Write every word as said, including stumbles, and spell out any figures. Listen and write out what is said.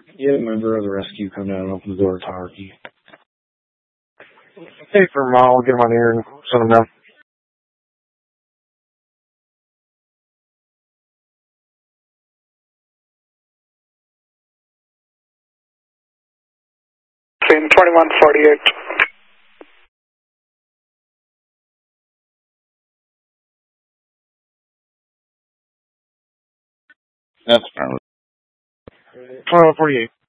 Yeah, member of the rescue come down and open the door, tower key. Hey, for a mile, I'll get him on here and send him down. Team twenty-one forty-eight. That's fine. twenty-one forty-eight.